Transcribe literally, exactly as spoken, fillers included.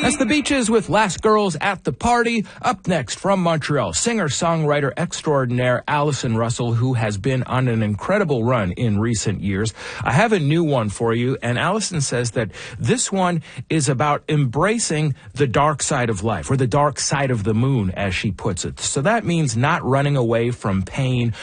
That's the Beaches with Last Girls at the Party. Up next from Montreal, singer-songwriter extraordinaire Allison Russell, who has been on an incredible run in recent years. I have a new one for you, and Allison says that this one is about embracing the dark side of life, or the dark side of the moon, as she puts it. So that means not running away from pain